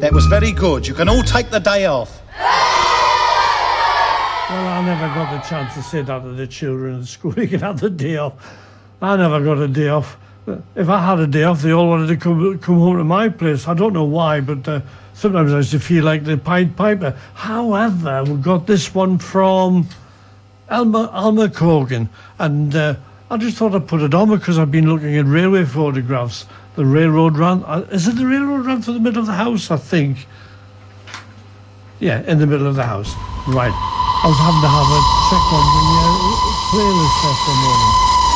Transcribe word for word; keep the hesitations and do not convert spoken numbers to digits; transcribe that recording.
It was very good. You can all take the day off. Well, I never got the chance to say that to the children at school. You can have the day off. I never got a day off. If I had a day off, they all wanted to come come home to my place. I don't know why, but uh, sometimes I used to feel like the Pied Piper. However, we got this one from Alma, Alma Cogan, and uh, I just thought I'd put it on because I've been looking at railway photographs. The railroad ran. Uh, is it the railroad ran for the middle of the house? I think. Yeah, in the middle of the house. Right. I was having to have a check on the uh, playlist there for a moment.